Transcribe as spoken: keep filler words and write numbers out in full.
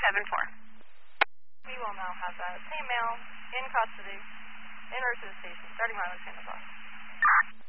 seven four. We will now have that same male in custody, in route to the station, starting violence in the bus.